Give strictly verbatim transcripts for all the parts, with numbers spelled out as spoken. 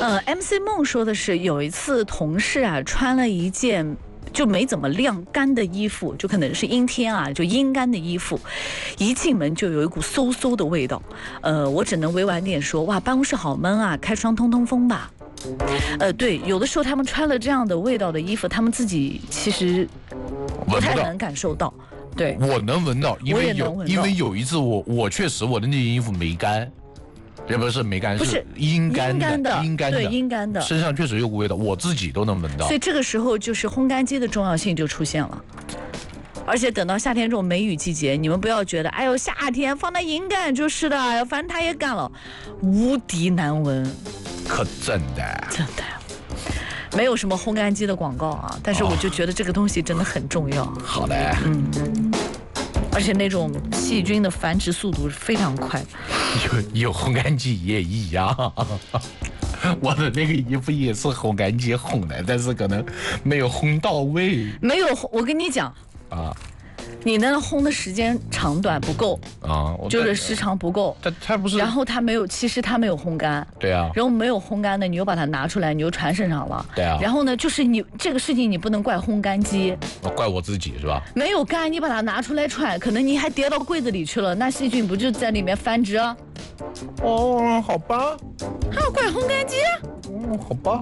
呃 ，M C 梦说的是有一次同事啊穿了一件就没怎么晾干的衣服，就可能是阴天啊，就阴干的衣服，一进门就有一股馊馊的味道。呃，我只能委婉点说，哇，办公室好闷啊，开窗通通风吧。呃，对，有的时候他们穿了这样的味道的衣服，他们自己其实不太能感受到。对， 我能闻到，因为有闻因为有一次我我确实我的那件衣服没干，也不是没干， 不是阴干的， 阴干的，对，阴干的， 身上确实有股味道，我自己都能闻到。 所以这个时候就是烘干机的重要性就出现了。而且等到夏天这种梅雨季节，你们不要觉得，哎呦，夏天放在阴干就是的，反正它也干了，无敌难闻。 可真的， 真的，没有什么烘干机的广告啊，但是我就觉得这个东西真的很重要。 哦、好嘞， 嗯，而且那种细菌的繁殖速度是非常快。 有有烘干机也一样。我的那个衣服也是烘干机烘的，但是可能没有烘到位。 没有，我跟你讲啊。你那烘的时间长短不够啊，就是时长不够。 它它不是， 然后它没有，其实它没有烘干。 对啊。 然后没有烘干的，你又把它拿出来，你又穿身上了。 对啊。 然后呢，就是你这个事情你不能怪烘干机， 怪我自己是吧？ 没有干，你把它拿出来穿，可能你还跌到柜子里去了，那细菌不就在里面繁殖啊？ 哦，好吧。 还要怪烘干机？ 嗯，好吧。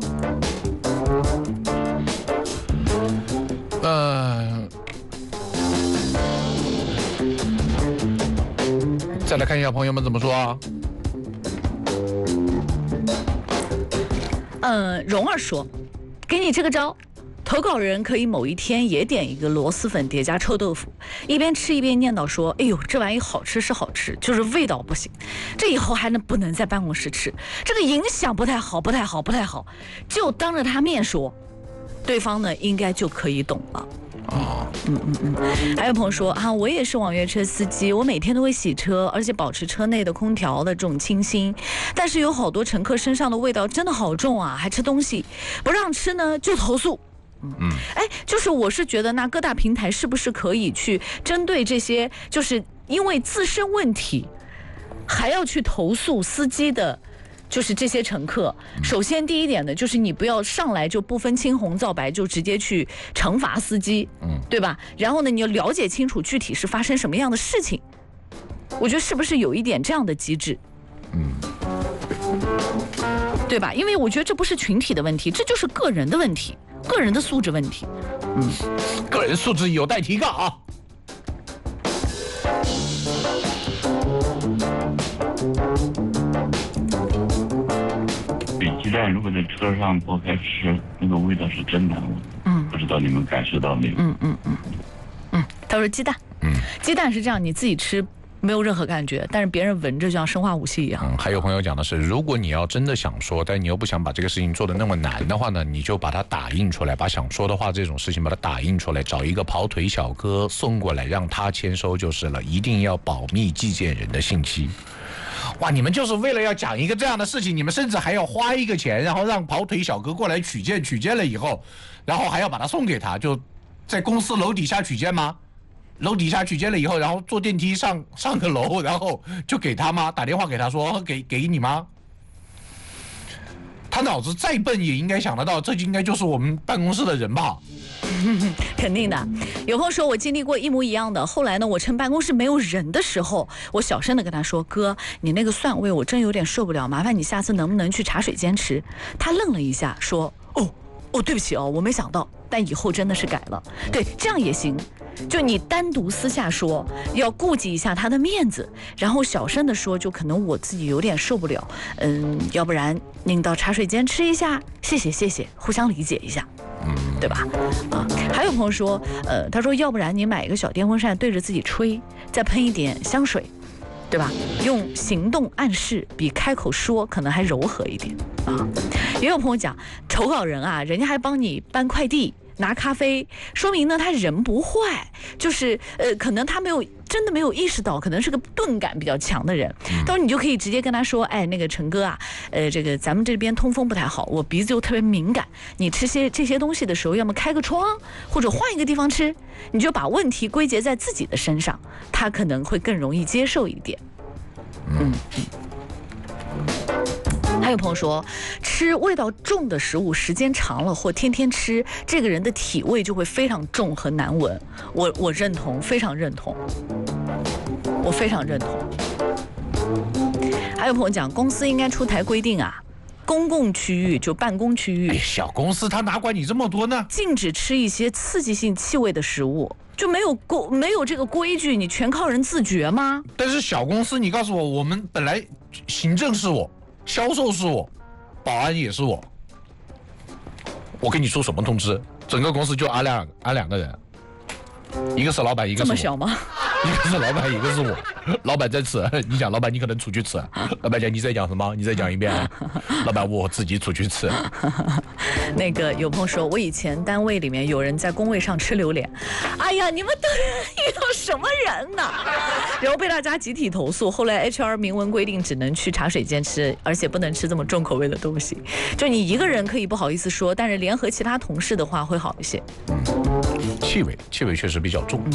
呃。再来看一下朋友们怎么说啊？ 嗯，蓉儿说，给你这个招，投稿人可以某一天也点一个螺蛳粉叠加臭豆腐，一边吃一边念叨说，哎呦，这玩意好吃是好吃，就是味道不行，这以后还能不能在办公室吃？这个影响不太好，不太好，不太好，就当着他面说，对方呢应该就可以懂了。哦，嗯嗯嗯，还有朋友说啊，我也是网约车司机，我每天都会洗车，而且保持车内的空调的这种清新，但是有好多乘客身上的味道真的好重啊，还吃东西，不让吃呢就投诉。嗯，哎，就是我是觉得那各大平台是不是可以去针对这些，就是因为自身问题，还要去投诉司机的。就是这些乘客，首先第一点呢，就是你不要上来就不分青红皂白就直接去惩罚司机，嗯，对吧？然后呢，你要了解清楚具体是发生什么样的事情。我觉得是不是有一点这样的机制，嗯，对吧？因为我觉得这不是群体的问题，这就是个人的问题，个人的素质问题， 嗯，个人素质有待提高啊。 鸡蛋如果在车上剥开吃，那个味道是真难闻。嗯，不知道你们感受到没有？ 嗯嗯嗯嗯，他说鸡蛋，嗯，鸡蛋是这样，你自己吃没有任何感觉，但是别人闻着就像生化武器一样。 嗯，还有朋友讲的是，如果你要真的想说，但你又不想把这个事情做得那么难的话呢，你就把它打印出来，把想说的话这种事情把它打印出来，找一个跑腿小哥送过来，让他签收就是了，一定要保密寄件人的信息。哇！你们就是为了要讲一个这样的事情，你们甚至还要花一个钱，然后让跑腿小哥过来取件，取件了以后，然后还要把它送给他，就在公司楼底下取件吗？楼底下取件了以后，然后坐电梯上上个楼，然后就给他吗？打电话给他说给给你吗？他脑子再笨也应该想得到，这应该就是我们办公室的人吧。 肯定的，有朋友说我经历过一模一样的，后来呢，我趁办公室没有人的时候，我小声的跟他说，哥，你那个蒜味我真有点受不了，麻烦你下次能不能去茶水间吃？他愣了一下说，哦哦，对不起哦，我没想到，但以后真的是改了。对，这样也行，就你单独私下说，要顾及一下他的面子，然后小声的说，就可能我自己有点受不了，嗯，要不然您到茶水间吃一下，谢谢谢谢，互相理解一下。对吧？啊，还有朋友说，呃，他说，要不然你买一个小电风扇对着自己吹，再喷一点香水，对吧？用行动暗示比开口说可能还柔和一点啊。也有朋友讲，投稿人啊，人家还帮你搬快递。拿咖啡，说明呢他人不坏，就是呃，可能他没有真的没有意识到，可能是个钝感比较强的人。到时候你就可以直接跟他说，哎，那个陈哥啊，呃，这个咱们这边通风不太好，我鼻子又特别敏感，你吃些这些东西的时候，要么开个窗，或者换一个地方吃，你就把问题归结在自己的身上，他可能会更容易接受一点。嗯。还有有朋友说，吃味道重的食物时间长了或天天吃，这个人的体味就会非常重和难闻。我我认同，非常认同，我非常认同。还有朋友讲，公司应该出台规定啊，公共区域就办公区域， 哎，小公司他哪管你这么多呢？ 禁止吃一些刺激性气味的食物，就没有规没有这个规矩，你全靠人自觉吗？ 但是小公司，你告诉我，我们本来行政是我，销售是我，保安也是我，我给你出什么通知？整个公司就安两安两个人，一个是老板，一个是我。 这么小吗？ 一个是老板，一个是我。老板在吃，你讲老板，你可能出去吃。老板讲你在讲什么？你再讲一遍。老板我自己出去吃。 那个有朋友说，我以前单位里面有人在工位上吃榴莲，哎呀，你们都遇到什么人呢？然后被大家集体投诉，后来 H R 明文规定只能去茶水间吃，而且不能吃这么重口味的东西。就你一个人可以不好意思说，但是联合其他同事的话会好一些。 嗯，气味气味确实比较重。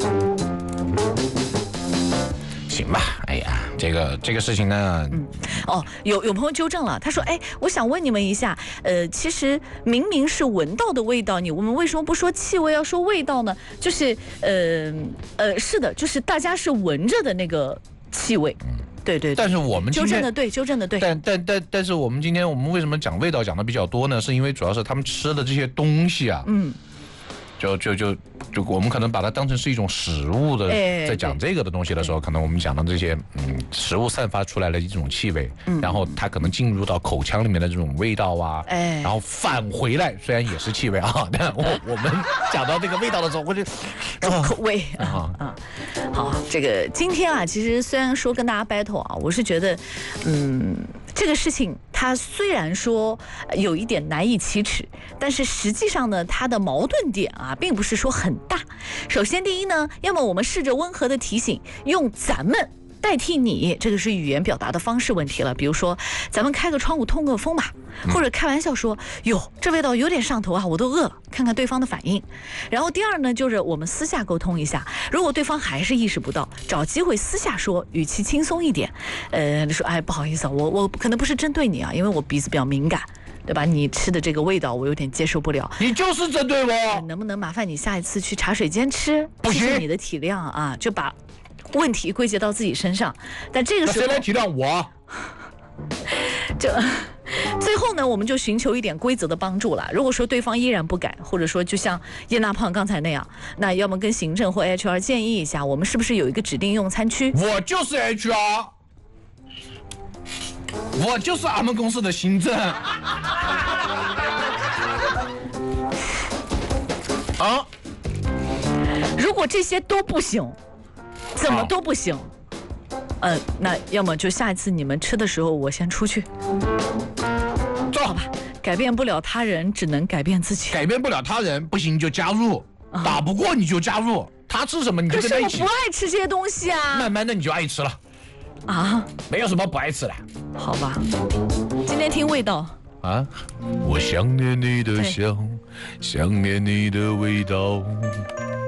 行吧，哎呀，这个这个事情呢， 嗯，哦，有有朋友纠正了，他说，哎，我想问你们一下，呃，其实明明是闻到的味道，你我们为什么不说气味，要说味道呢？就是，呃呃，是的，就是大家是闻着的那个气味，嗯，对对对。 但是我们纠正的对，纠正的对。 但但但但是我们今天我们为什么讲味道讲的比较多呢？是因为主要是他们吃的这些东西啊，嗯。就就就就我们可能把它当成是一种食物的，在讲这个的东西的时候，可能我们讲到这些嗯食物散发出来的一种气味，然后它可能进入到口腔里面的这种味道啊，然后返回来虽然也是气味啊，但我我们讲到这个味道的时候，我就重口味啊啊。好，这个今天啊，其实虽然说跟大家 battle 啊，我是觉得，嗯，这个事情它虽然说有一点难以启齿，但是实际上呢，它的矛盾点啊，并不是说很大。首先，第一呢，要么我们试着温和的提醒，用咱们代替你，这个是语言表达的方式问题了。比如说，咱们开个窗户通个风吧，或者开玩笑说，哟，这味道有点上头啊，我都饿了，看看对方的反应。然后第二呢，就是我们私下沟通一下，如果对方还是意识不到，找机会私下说，语气轻松一点。呃，说，哎，不好意思啊，我我可能不是针对你啊，因为我鼻子比较敏感。对吧？你吃的这个味道我有点接受不了。 你就是针对我。 能不能麻烦你下一次去茶水间吃？ 不行， 谢谢你的体谅啊，就把问题归结到自己身上。但这个时候谁来体谅我？ 这最后呢，我们就寻求一点规则的帮助了。如果说对方依然不改，或者说就像叶大胖刚才那样，那要么跟行政或 H R 建议一下，我们是不是有一个指定用餐区？ 我就是 H R。我就是俺们公司的行政啊！ 如果这些都不行，怎么都不行，呃，那要么就下一次你们吃的时候，我先出去。 走， 好吧，改变不了他人，只能改变自己。 改变不了他人，不行就加入，啊、打不过你就加入。他吃什么你就跟他一起。 可是我不爱吃这些东西啊。 慢慢的你就爱吃了。 啊， 没有什么不爱吃的。 好吧，今天听味道啊，我想念你的香，想念你的味道。